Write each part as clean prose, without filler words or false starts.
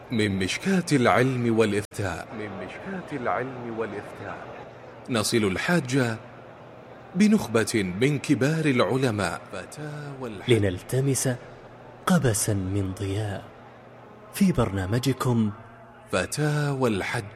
من مشكاة العلم والإفتاء نصل الحاج بنخبة من كبار العلماء لنلتمس قبسا من ضياء في برنامجكم فتاوى الحج.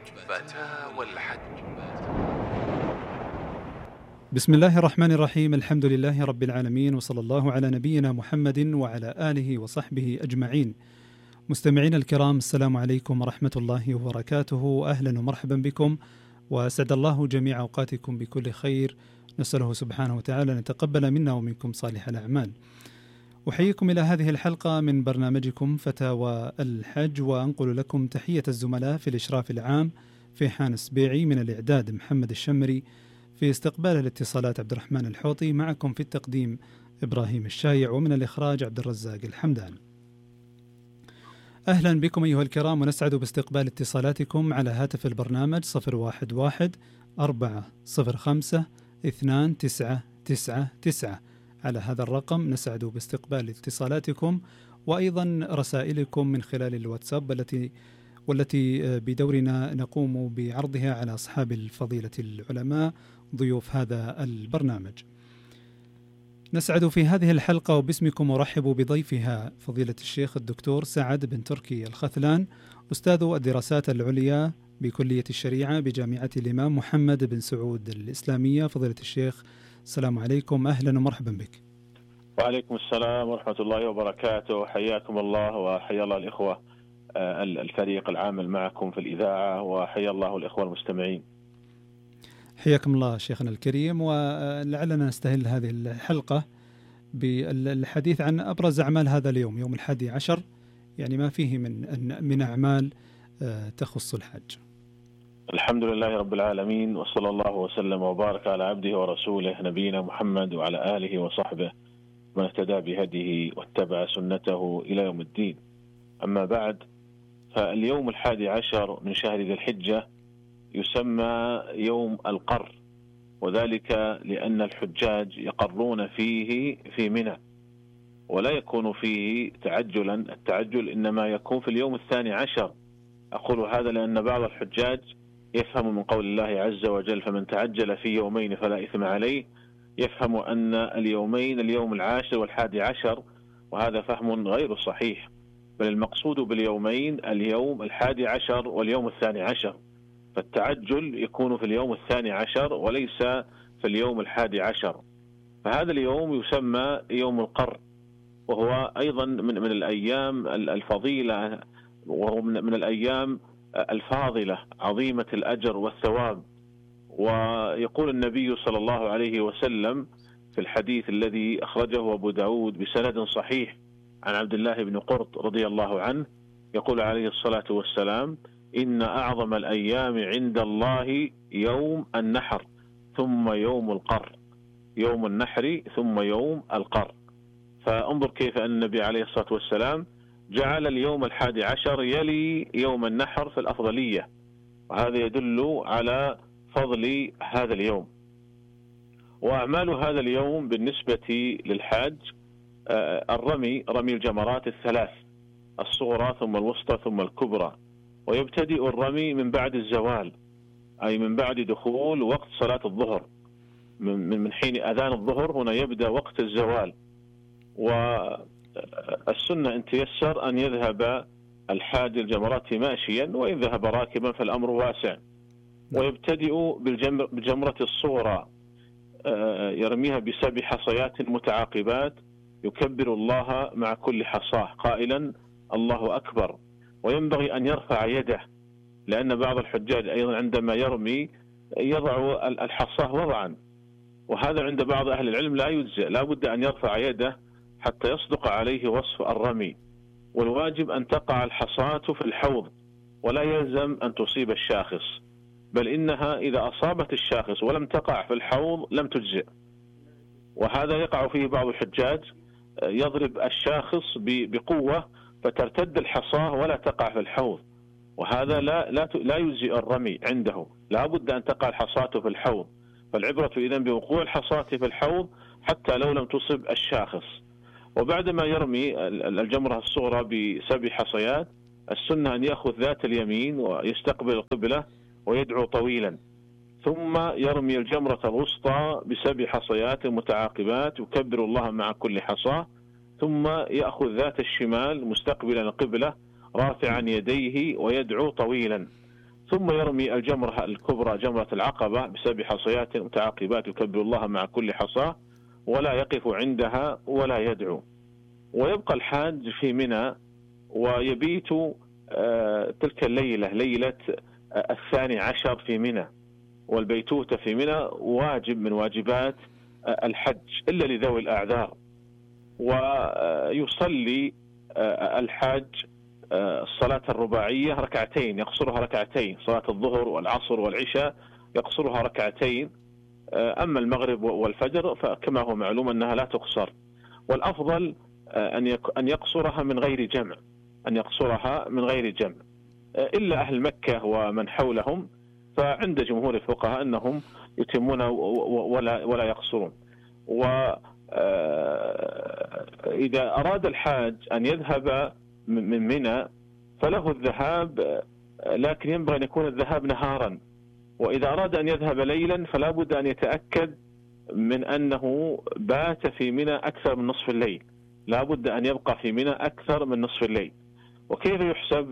بسم الله الرحمن الرحيم. الحمد لله رب العالمين، وصلى الله على نبينا محمد وعلى آله وصحبه أجمعين. مستمعين الكرام، السلام عليكم ورحمة الله وبركاته. أهلا ومرحبا بكم، وأسعد الله جميع أوقاتكم بكل خير. نسأله سبحانه وتعالى أن يتقبل منا ومنكم صالح الأعمال. أحييكم إلى هذه الحلقة من برنامجكم فتاوى الحج، وأنقل لكم تحية الزملاء في الإشراف العام في حان سبيعي، من الإعداد محمد الشمري، في استقبال الاتصالات عبد الرحمن الحوطي، معكم في التقديم إبراهيم الشايع، ومن الإخراج عبد الرزاق الحمدان. أهلا بكم أيها الكرام، ونسعد باستقبال اتصالاتكم على هاتف البرنامج 011-405-2999. على هذا الرقم نسعد باستقبال اتصالاتكم، وأيضا رسائلكم من خلال الواتساب والتي بدورنا نقوم بعرضها على أصحاب الفضيلة العلماء ضيوف هذا البرنامج. نسعد في هذه الحلقة وباسمكم أرحب بضيفها فضيلة الشيخ الدكتور سعد بن تركي الخثلان، أستاذ الدراسات العليا بكلية الشريعة بجامعة الإمام محمد بن سعود الإسلامية. فضيلة الشيخ، السلام عليكم، أهلا ومرحبا بك. وعليكم السلام ورحمة الله وبركاته، حياكم الله وحيا الله الإخوة الفريق العامل معكم في الإذاعة، وحيا الله الإخوة المستمعين. حياكم الله شيخنا الكريم. ولعلنا نستهل هذه الحلقة بالحديث عن أبرز أعمال هذا اليوم، يوم 11، يعني ما فيه من أعمال تخص الحج. الحمد لله رب العالمين، وصلى الله وسلم وبارك على عبده ورسوله نبينا محمد وعلى آله وصحبه من اهتدى بهديه واتبع سنته إلى يوم الدين. أما بعد، فاليوم 11 من شهر ذي الحجة يسمى يوم القر، وذلك لأن الحجاج يقرون فيه في منى، ولا يكون فيه تعجلا. التعجل إنما يكون في اليوم 12. أقول هذا لأن بعض الحجاج يفهم من قول الله عز وجل: فمن تعجل في يومين فلا إثم عليه، يفهم أن اليومين اليوم 10 و11، وهذا فهم غير صحيح، بل المقصود باليومين اليوم 11 واليوم 12. فالتعجل يكون في اليوم 12 وليس في اليوم 11. فهذا اليوم يسمى يوم القر، وهو أيضا من الأيام الفضيلة، وهو من الأيام الفاضلة عظيمة الأجر والثواب. ويقول النبي صلى الله عليه وسلم في الحديث الذي أخرجه أبو داود بسند صحيح عن عبد الله بن قرط رضي الله عنه، يقول عليه الصلاة والسلام: إن أعظم الأيام عند الله يوم النحر ثم يوم القر، يوم النحر ثم يوم القر. فانظر كيف أن النبي عليه الصلاة والسلام جعل اليوم 11 يلي يوم النحر في الأفضلية، وهذا يدل على فضل هذا اليوم. وأعمال هذا اليوم بالنسبة للحاج الرمي، رمي الجمرات الثلاث، الصغرى ثم الوسطى ثم الكبرى. ويبتدئ الرمي من بعد الزوال، أي من بعد دخول وقت صلاة الظهر، من حين أذان الظهر هنا يبدأ وقت الزوال. والسنة إن تيسر أن يذهب الحاج الجمرات ماشيا، وإن ذهب راكبا فالأمر واسع. ويبتدئ بالجمرة الصغرى، يرميها ب7 حصيات متعاقبات، يكبر الله مع كل حصاه قائلا: الله أكبر. وينبغي أن يرفع يده، لأن بعض الحجاج أيضا عندما يرمي يضع الحصاه وضعا، وهذا عند بعض أهل العلم لا يجزئ، لا بد أن يرفع يده حتى يصدق عليه وصف الرمي. والواجب أن تقع الحصاة في الحوض، ولا يلزم أن تصيب الشاخص، بل إنها إذا أصابت الشاخص ولم تقع في الحوض لم تجزئ. وهذا يقع فيه بعض الحجاج، يضرب الشاخص بقوة فترتد الحصاة ولا تقع في الحوض، وهذا لا يجزئ الرمي عنده، لا بد أن تقع الحصاة في الحوض. فالعبرة إذن بوقوع الحصاة في الحوض حتى لو لم تصب الشاخص. وبعدما يرمي الجمرة الصغرى ب7 حصيات، السنة أن يأخذ ذات اليمين ويستقبل القبلة ويدعو طويلا، ثم يرمي الجمرة الوسطى ب7 حصيات متعاقبات يكبر الله مع كل حصاة، ثم يأخذ ذات الشمال مستقبلا القبلة رافعا يديه ويدعو طويلا، ثم يرمي الجمرة الكبرى جمرة العقبة ب7 حصيات متعاقبات يكبر الله مع كل حصاة ولا يقف عندها ولا يدعو. ويبقى الحاج في منى ويبيت تلك الليلة، ليلة 12 في منى، والبيتوتة في منى واجب من واجبات الحج إلا لذوي الأعذار. ويصلي الحاج الصلاة الرباعية ركعتين، يقصرها ركعتين، صلاة الظهر والعصر والعشاء يقصرها ركعتين. أما المغرب والفجر فكما هو معلوم أنها لا تقصر، والأفضل أن يقصرها من غير جمع، أن يقصرها من غير جمع، إلا أهل مكة ومن حولهم فعند جمهور الفقهاء أنهم يتمون ولا يقصرون. وإذا أراد الحاج أن يذهب من منى فله الذهاب، لكن ينبغي أن يكون الذهاب نهارا. وإذا أراد أن يذهب ليلا فلا بد أن يتأكد من أنه بات في منى أكثر من نصف الليل، لا بد أن يبقى في منى أكثر من نصف الليل. وكيف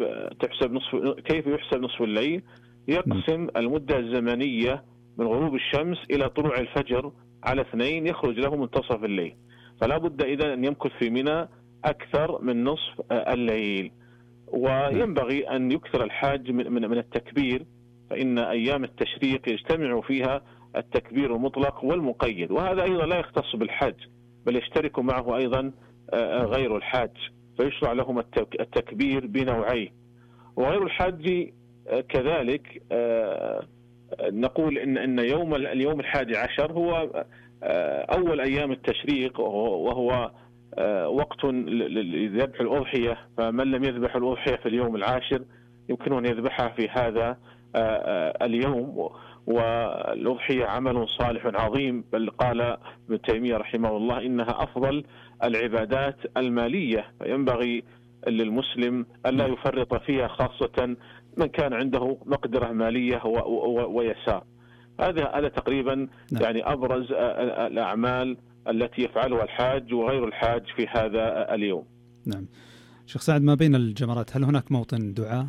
يحسب نصف الليل؟ يقسم المدة الزمنية من غروب الشمس إلى طلوع الفجر على 2، يخرج له منتصف الليل. فلا بد إذن أن يمكث في منى أكثر من نصف الليل. وينبغي أن يكثر الحاج من التكبير، فإن أيام التشريق يجتمع فيها التكبير المطلق والمقيد، وهذا أيضا لا يختص بالحج بل يشترك معه أيضا غير الحاج، فيشرع لهم التكبير بنوعين. وغير الحاج كذلك نقول إن اليوم 11 هو أول أيام التشريق، وهو وقت لذبح الأضحية، فمن لم يذبح الأضحية في اليوم 10 يمكن أن يذبحها في هذا اليوم. والأضحية عمل صالح عظيم، بل قال ابن تيمية رحمه الله إنها أفضل العبادات المالية، فينبغي للمسلم ألا يفرط فيها، خاصة من كان عنده مقدرة مالية ويسار. هذا تقريبا يعني أبرز الأعمال التي يفعلها الحاج وغير الحاج في هذا اليوم. نعم. شيخ سعد، ما بين الجمرات هل هناك موطن دعاء؟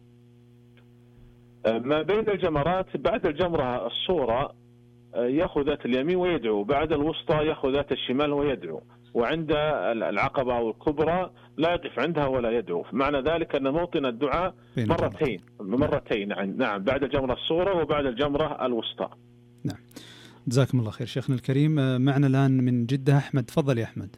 ما بين الجمرات بعد الجمرة الصورة يأخذ ذات اليمين ويدعو، بعد الوسطى يأخذ ذات الشمال ويدعو، وعند العقبة الكبرى لا يقف عندها ولا يدعو. معنى ذلك أن موطن الدعاء مرتين. نعم، بعد الجمرة الصورة وبعد الجمرة الوسطى. نعم، جزاكم الله خير. شيخنا الكريم، معنا الآن من جدة أحمد. تفضل يا أحمد.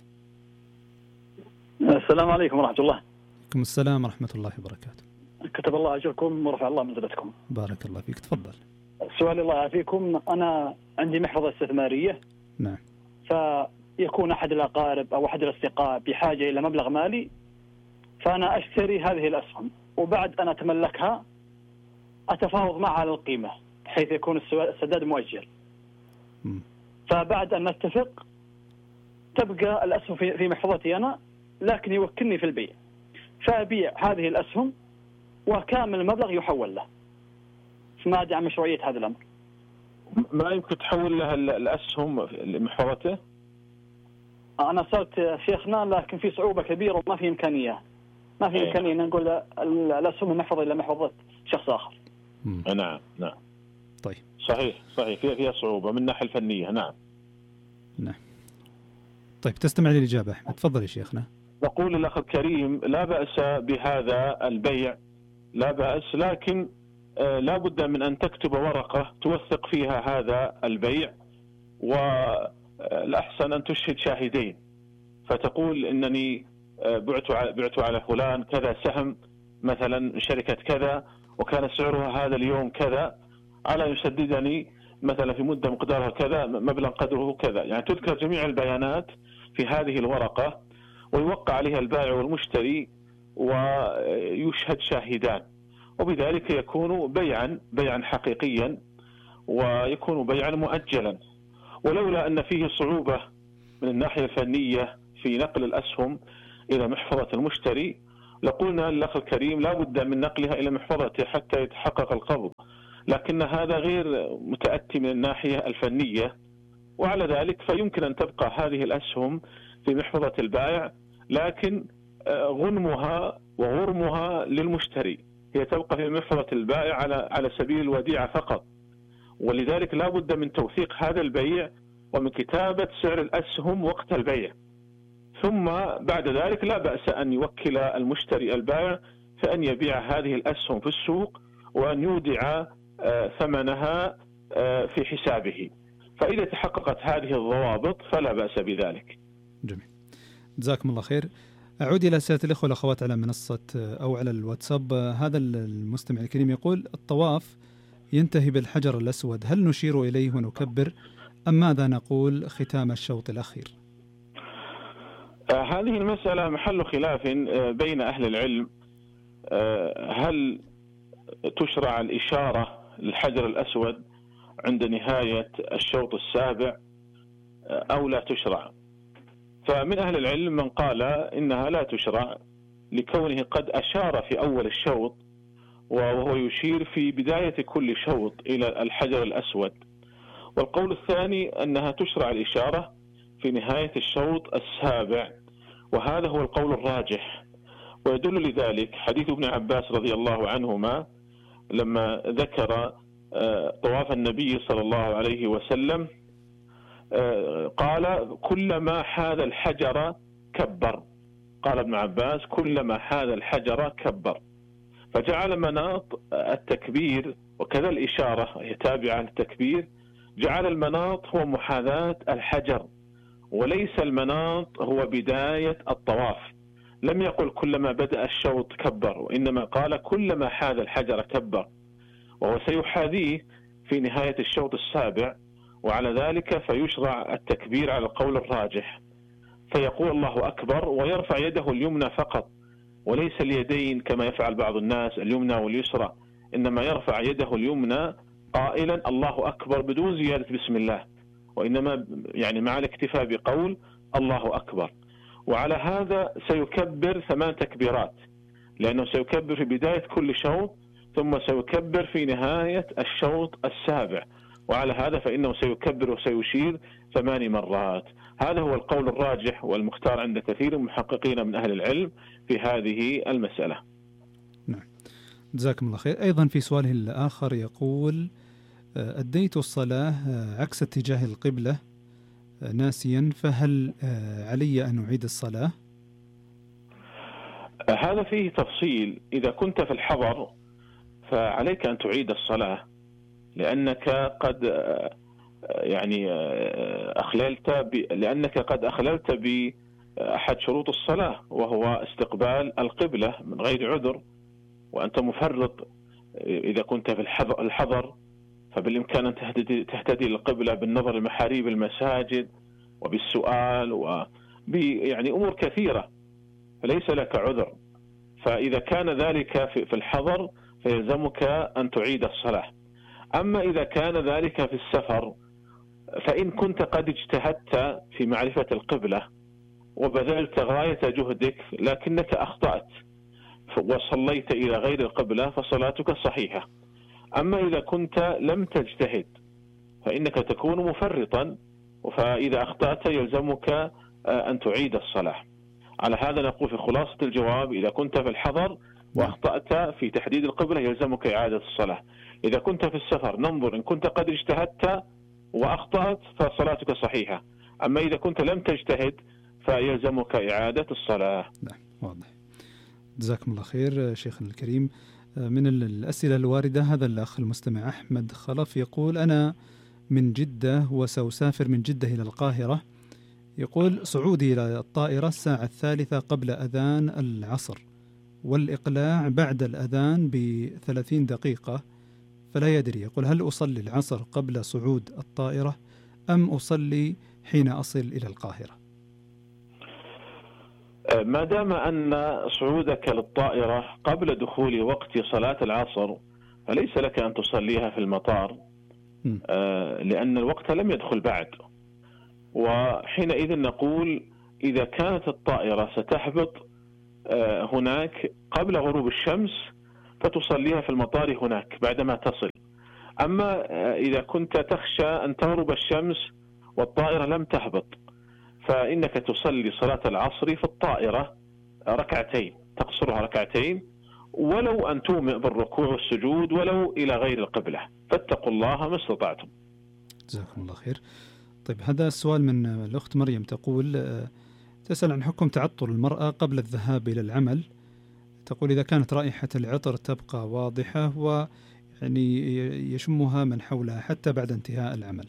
السلام عليكم ورحمة الله. عليكم السلام ورحمة الله وبركاته. كتب الله أجركم ورفع الله منزلتكم. بارك الله فيك. تفضل. سؤال الله يعافيكم، أنا عندي محفظة استثمارية. نعم. فيكون أحد الأقارب أو أحد الأصدقاء بحاجة إلى مبلغ مالي، فأنا أشتري هذه الأسهم، وبعد أن أتملكها أتفاوض معها على القيمة بحيث يكون السداد مؤجل. فبعد أن نتفق تبقى الأسهم في محفظتي أنا، لكن يوكلني في البيع، فأبيع هذه الأسهم وكامل المبلغ يحول له. فماذا عن مشروعية هذا الأمر؟ ما يمكن تحول لها الأسهم لمحفظته؟ أنا صرت شيخنا، لكن في صعوبة كبيرة وما في إمكانية أن نقول الأسهم من محفظة إلى محفظة شخص آخر. نعم. طيب. صحيح فيها صعوبة من الناحية الفنية. نعم. طيب، تستمع للإجابة أحمد. تفضل يا شيخنا. نقول الأخ الكريم لا بأس بهذا البيع، لا بأس، لكن لا بد من أن تكتب ورقة توثق فيها هذا البيع، والأحسن أن تشهد شاهدين، فتقول إنني بعت على فلان كذا سهم مثلا شركة كذا، وكان سعرها هذا اليوم كذا، على يسددني مثلا في مدة مقدارها كذا، مبلغ قدره كذا. يعني تذكر جميع البيانات في هذه الورقة، ويوقع عليها البائع والمشتري ويشهد شاهدان، وبذلك يكون بيعا حقيقيا، ويكون بيعا مؤجلا. ولولا أن فيه صعوبة من الناحية الفنية في نقل الأسهم إلى محفظة المشتري، لقلنا للأخ الكريم لا بد من نقلها إلى محفظته حتى يتحقق القبض، لكن هذا غير متأتي من الناحية الفنية، وعلى ذلك فيمكن أن تبقى هذه الأسهم في محفظة البائع، لكن غنمها وغرمها للمشتري، هي تبقى في محفظة البائع على سبيل الوديعة فقط. ولذلك لا بد من توثيق هذا البيع ومن كتابة سعر الأسهم وقت البيع، ثم بعد ذلك لا بأس أن يوكل المشتري البائع في أن يبيع هذه الأسهم في السوق وأن يودع ثمنها في حسابه، فإذا تحققت هذه الضوابط فلا بأس بذلك. جميل، جزاكم الله خير. أعود إلى أسئلة الإخوة والأخوات على منصة أو على الواتساب. هذا المستمع الكريم يقول: الطواف ينتهي بالحجر الأسود، هل نشير إليه ونكبر أم ماذا نقول ختام الشوط الأخير؟ هذه المسألة محل خلاف بين أهل العلم، هل تشرع الإشارة للحجر الأسود عند نهاية الشوط السابع أو لا تشرع؟ فمن أهل العلم من قال إنها لا تشرع لكونه قد أشار في أول الشوط وهو يشير في بداية كل شوط إلى الحجر الأسود، والقول الثاني أنها تشرع الإشارة في نهاية الشوط السابع، وهذا هو القول الراجح. ويدل لذلك حديث ابن عباس رضي الله عنهما لما ذكر طواف النبي صلى الله عليه وسلم قال: كلما حاذ الحجر كبر. قال ابن عباس: كلما حاذ الحجر كبر، فجعل مناط التكبير وكذا الإشارة هي تابعة للتكبير، جعل المناط هو محاذاة الحجر وليس المناط هو بداية الطواف. لم يقل كلما بدأ الشوط كبر، وإنما قال كلما حاذ الحجر كبر، وهو سيحاذيه في نهاية الشوط السابع، وعلى ذلك فيشرع التكبير على القول الراجح، فيقول الله أكبر ويرفع يده اليمنى فقط وليس اليدين كما يفعل بعض الناس اليمنى واليسرى، إنما يرفع يده اليمنى قائلا الله أكبر بدون زيادة بسم الله، وإنما يعني مع الاكتفاء بقول الله أكبر. وعلى هذا سيكبر 8 تكبيرات، لأنه سيكبر في بداية كل شوط ثم سيكبر في نهاية الشوط السابع، وعلى هذا فإنه سيكبر وسيشير 8 مرات. هذا هو القول الراجح والمختار عند كثير من المحققين من أهل العلم في هذه المسألة. نعم، جزاكم الله خير. أيضا في سؤاله الآخر يقول: أديت الصلاة عكس اتجاه القبلة ناسيا، فهل علي أن أعيد الصلاة؟ هذا فيه تفصيل. إذا كنت في الحضر فعليك أن تعيد الصلاة، لأنك قد أخللت بأحد شروط الصلاة، وهو استقبال القبلة من غير عذر، وأنت مفرط. إذا كنت في الحضر فبالإمكان أن تهتدي للقبلة بالنظر لمحاريب المساجد وبالسؤال يعني أمور كثيرة، فليس لك عذر. فإذا كان ذلك في الحضر فيلزمك أن تعيد الصلاة. أما إذا كان ذلك في السفر فإن كنت قد اجتهدت في معرفة القبلة وبذلت غاية جهدك لكنك أخطأت وصليت إلى غير القبلة فصلاتك صحيحة. أما إذا كنت لم تجتهد فإنك تكون مفرطا، فإذا أخطأت يلزمك أن تعيد الصلاة. على هذا نقول في خلاصة الجواب: إذا كنت في الحضر وأخطأت في تحديد القبلة يلزمك إعادة الصلاة. إذا كنت في السفر ننظر إن كنت قد اجتهدت وأخطأت فصلاتك صحيحة، أما إذا كنت لم تجتهد فيلزمك إعادة الصلاة. نعم، واضح. جزاكم الله خير شيخنا الكريم. من الأسئلة الواردة هذا الأخ المستمع أحمد خلف يقول: أنا من جدة وسأسافر من جدة إلى القاهرة. يقول: صعودي إلى الطائرة الساعة 3 قبل أذان العصر، والإقلاع بعد الأذان ب30 دقيقة، فلا يدري. يقول: هل أصلي العصر قبل صعود الطائرة أم أصلي حين أصل إلى القاهرة؟ ما دام أن صعودك للطائرة قبل دخول وقت صلاة العصر فليس لك أن تصليها في المطار، لأن الوقت لم يدخل بعد. وحينئذ نقول: إذا كانت الطائرة ستهبط هناك قبل غروب الشمس فتصليها في المطار هناك بعدما تصل. أما إذا كنت تخشى أن تغرب الشمس والطائرة لم تهبط فإنك تصلي صلاة العصر في الطائرة ركعتين، تقصرها ركعتين ولو أن تومئ بالركوع والسجود ولو إلى غير القبلة، فاتقوا الله ما استطعتم. جزاكم الله خير. طيب هذا السؤال من الأخت مريم، تقول تسأل عن حكم تعطر المرأة قبل الذهاب إلى العمل. تقول إذا كانت رائحة العطر تبقى واضحة ويعني يشمها من حولها حتى بعد انتهاء العمل.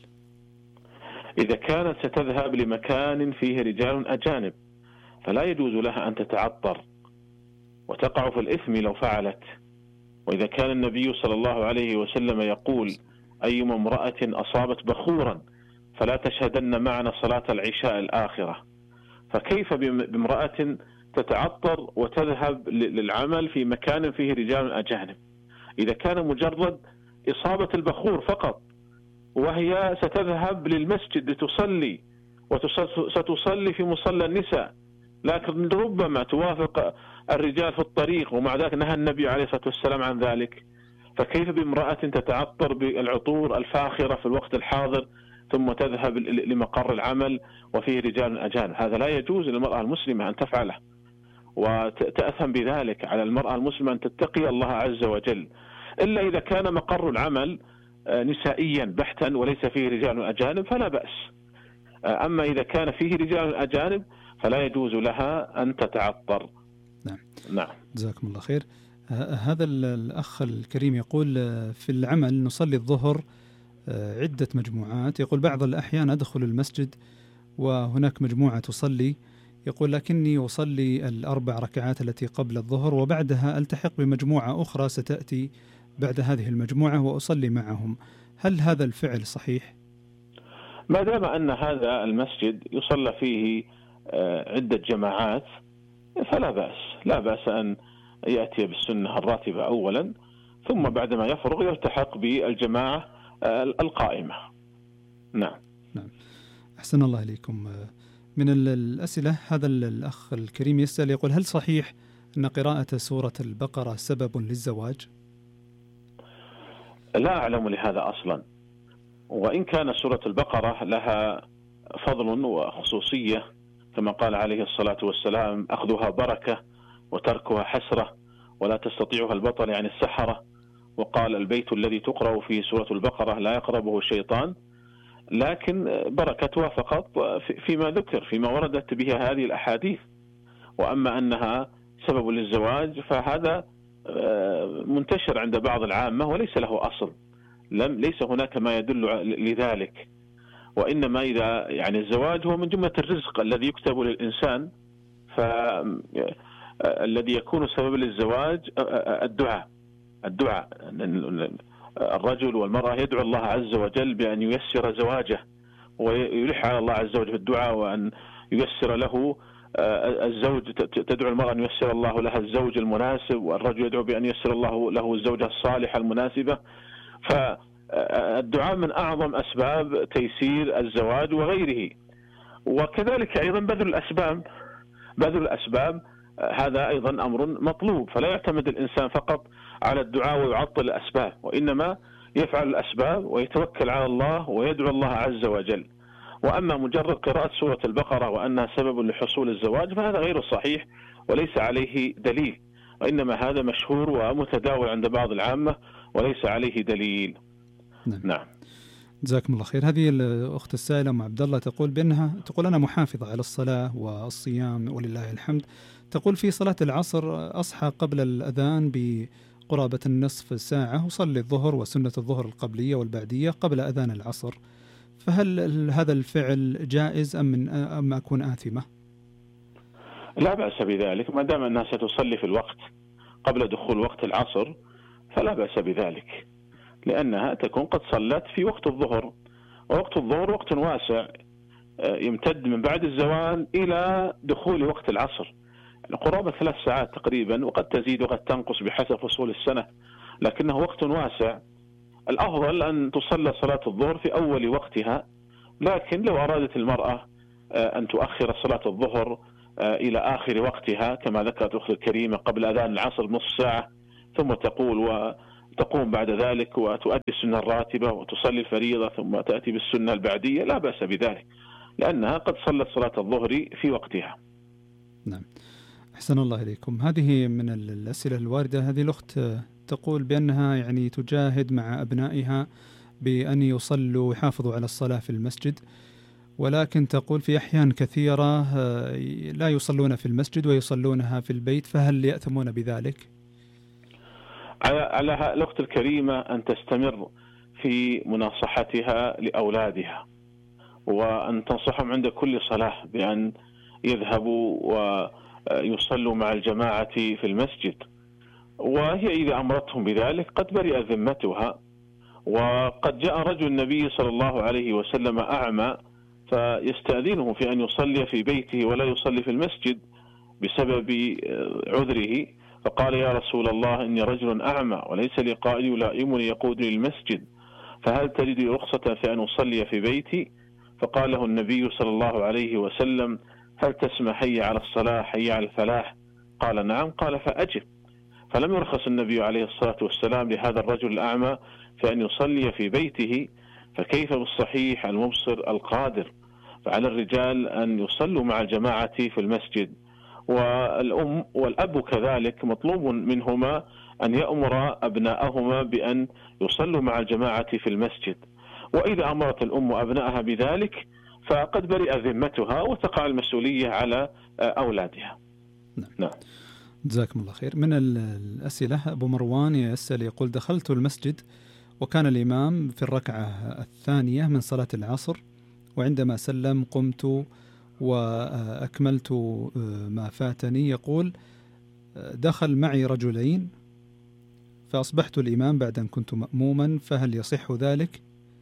إذا كانت ستذهب لمكان فيه رجال أجانب فلا يجوز لها أن تتعطر وتقع في الإثم لو فعلت. وإذا كان النبي صلى الله عليه وسلم يقول أيما امرأة أصابت بخورا فلا تشهدن معنا صلاة العشاء الآخرة، فكيف بامرأة تتعطر وتذهب للعمل في مكان فيه رجال أجانب؟ إذا كان مجرد إصابة البخور فقط وهي ستذهب للمسجد لتصلي وستصلي في مصلى النساء، لكن ربما توافق الرجال في الطريق ومع ذلك نهى النبي عليه الصلاة والسلام عن ذلك، فكيف بامرأة تتعطر بالعطور الفاخرة في الوقت الحاضر ثم تذهب لمقر العمل وفيه رجال أجانب؟ هذا لا يجوز للمرأة المسلمة أن تفعله، وتأثم بذلك. على المرأة المسلمة أن تتقي الله عز وجل، إلا إذا كان مقر العمل نسائيا بحتا وليس فيه رجال أجانب فلا بأس. أما إذا كان فيه رجال أجانب فلا يجوز لها أن تتعطر. نعم. جزاكم الله خير. هذا الأخ الكريم يقول في العمل نصلي الظهر عدة مجموعات. يقول بعض الأحيان أدخل المسجد وهناك مجموعة تصلي، يقول لكني أصلي 4 ركعات التي قبل الظهر وبعدها ألتحق بمجموعة أخرى ستأتي بعد هذه المجموعة وأصلي معهم. هل هذا الفعل صحيح؟ ما دام أن هذا المسجد يصلى فيه عدة جماعات فلا بأس، لا بأس أن يأتي بالسنة الراتبة أولا ثم بعدما يفرغ يلتحق بالجماعة القائمة. نعم. أحسن الله إليكم. من الأسئلة هذا الأخ الكريم يسأل يقول هل صحيح أن قراءة سورة البقرة سبب للزواج؟ لا أعلم لهذا أصلا، وإن كان سورة البقرة لها فضل وخصوصية كما قال عليه الصلاة والسلام أخذها بركة وتركها حسرة ولا تستطيعها البطل يعني السحرة، وقال البيت الذي تقرأ فيه سورة البقرة لا يقربه الشيطان، لكن بركتها فقط فيما ذكر فيما وردت به هذه الأحاديث. وأما أنها سبب للزواج فهذا منتشر عند بعض العامة وليس له أصل، ليس هناك ما يدل لذلك، وإنما إذا يعني الزواج هو من جملة الرزق الذي يكتب للإنسان، فالذي يكون سبب للزواج الدعاء الرجل والمرأة يدعو الله عز وجل بأن ييسر زواجه ويلح على الله عز وجل في الدعاء وأن ييسر له الزوج، تدعو المرأة أن ييسر الله لها الزوج المناسب، والرجل يدعو بأن ييسر الله له الزوجة الصالحة المناسبة. فالدعاء من أعظم أسباب تيسير الزواج وغيره. وكذلك أيضا بذل الأسباب هذا أيضا أمر مطلوب، فلا يعتمد الإنسان فقط على الدعاء ويعطل الأسباب، وإنما يفعل الأسباب ويتوكل على الله ويدعو الله عز وجل. وأما مجرد قراءة سورة البقرة وأنها سبب لحصول الزواج فهذا غير صحيح وليس عليه دليل، وإنما هذا مشهور ومتداول عند بعض العامة وليس عليه دليل. نعم. جزاكم الله خير. هذه الأخت السائلة أم عبد الله تقول تقول أنا محافظة على الصلاة والصيام ولله الحمد. تقول في صلاة العصر أصحى قبل الأذان بقرابة النصف ساعة وصلي الظهر وسنة الظهر القبلية والبعدية قبل أذان العصر، فهل هذا الفعل جائز أم أكون آثمة؟ لا بأس بذلك ما دام أنها ستصلي في الوقت قبل دخول وقت العصر فلا بأس بذلك، لأنها تكون قد صلت في وقت الظهر، ووقت الظهر وقت واسع يمتد من بعد الزوال إلى دخول وقت العصر، قرابة 3 ساعات تقريبا، وقد تزيد وقد تنقص بحسب فصول السنة، لكنه وقت واسع. الأفضل أن تصلى صلاة الظهر في أول وقتها، لكن لو أرادت المرأة أن تؤخر صلاة الظهر إلى آخر وقتها كما ذكرت أختي الكريمة قبل أذان العصر بنصف ساعة، ثم تقوم بعد ذلك وتؤدي السنة الراتبة وتصلي الفريضة ثم تأتي بالسنة البعدية، لا بأس بذلك لأنها قد صلت صلاة الظهر في وقتها. نعم، أحسن الله إليكم. هذه من الأسئلة الواردة. هذه الأخت تقول بأنها يعني تجاهد مع أبنائها بأن يصلوا ويحافظوا على الصلاة في المسجد، ولكن تقول في أحيان كثيرة لا يصلون في المسجد ويصلونها في البيت، فهل يأثمون بذلك؟ على الأخت الكريمة أن تستمر في مناصحتها لأولادها، وأن تنصحهم عند كل صلاة بأن يذهبوا ويصلوا مع الجماعة في المسجد، وهي إذا أمرتهم بذلك قد برئ ذمتها. وقد جاء رجل النبي صلى الله عليه وسلم أعمى فيستأذنه في أن يصلي في بيته ولا يصلي في المسجد بسبب عذره، فقال: يا رسول الله إني رجل أعمى وليس لي قائد يلائمني يقودني للمسجد، فهل تجد رخصة في أن أصلي في بيتي؟ فقال له النبي صلى الله عليه وسلم: هل تسمع حي على الصلاة حي على الفلاح؟ قال: نعم. قال: فأجب. فلم يرخص النبي عليه الصلاة والسلام لهذا الرجل الأعمى في أن يصلي في بيته، فكيف بالصحيح المبصر القادر؟ فعلى الرجال أن يصلوا مع الجماعة في المسجد، والأم والأب كذلك مطلوب منهما أن يأمر أبناءهما بأن يصلوا مع الجماعة في المسجد. وإذا أمرت الأم أبنائها بذلك فقد برئ ذمتها وتقع المسؤولية على أولادها. نعم. جزاكم الله خير. من الأسئلة أبو مروان يسأل يقول: دخلت المسجد وكان الإمام في الركعة الثانية من صلاة العصر، وعندما سلم قمت وأكملت ما فاتني. يقول: دخل معي رجلين فأصبحت الإمام بعد أن كنت مأموما، فهل يصح ذلك؟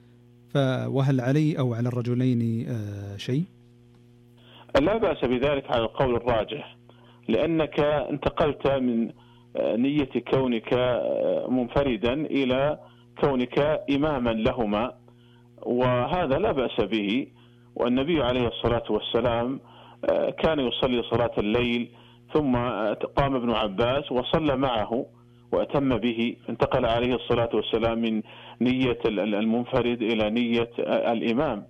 وهل علي أو على الرجلين شيء؟ لا بأس بذلك على القول الراجح، لأنك انتقلت من نية كونك منفردا إلى كونك إماما لهما، وهذا لا بأس به. والنبي عليه الصلاة والسلام كان يصلي صلاة الليل ثم قام ابن عباس وصلى معه وأتم به، انتقل عليه الصلاة والسلام من نية المنفرد إلى نية الإمام،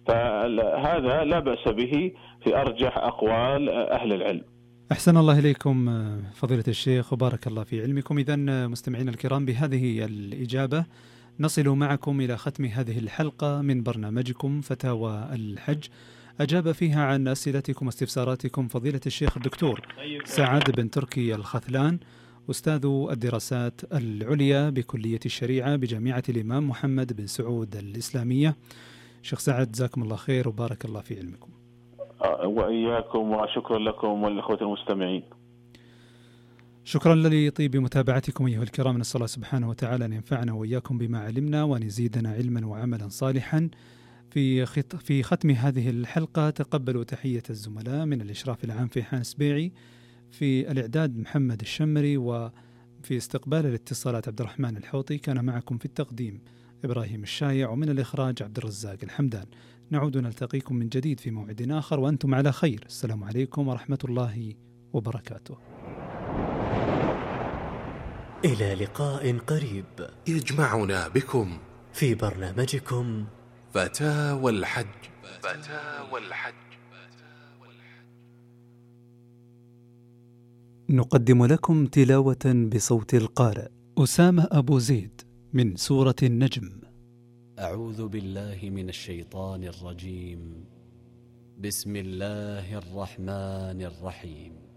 فهذا لا بأس به في أرجح أقوال أهل العلم. أحسن الله إليكم فضيلة الشيخ وبارك الله في علمكم. إذن مستمعينا الكرام، بهذه الإجابة نصل معكم إلى ختم هذه الحلقة من برنامجكم فتاوى الحج. أجاب فيها عن أسئلتكم واستفساراتكم فضيلة الشيخ الدكتور سعد بن تركي الخثلان، أستاذ الدراسات العليا بكلية الشريعة بجامعة الإمام محمد بن سعود الإسلامية. شيخ سعد جزاكم الله خير وبارك الله في علمكم. وإياكم، وشكرا لكم والإخوة المستمعين. شكرا لطيب متابعتكم أيها الكرام. نسأل الله سبحانه وتعالى أن ينفعنا وإياكم بما علمنا وأن يزيدنا علما وعملا صالحا. في ختم هذه الحلقة تقبلوا تحية الزملاء من الإشراف العام في حانس بيعي، في الإعداد محمد الشمري، وفي استقبال الاتصالات عبد الرحمن الحوطي. كان معكم في التقديم إبراهيم الشايع، ومن الإخراج عبد الرزاق الحمدان. نعود نلتقيكم من جديد في موعد آخر وأنتم على خير. السلام عليكم ورحمة الله وبركاته. إلى لقاء قريب يجمعنا بكم في برنامجكم فتاوى الحج. نقدم لكم تلاوة بصوت القارئ أسامة أبو زيد من سورة النجم. أعوذ بالله من الشيطان الرجيم. بسم الله الرحمن الرحيم.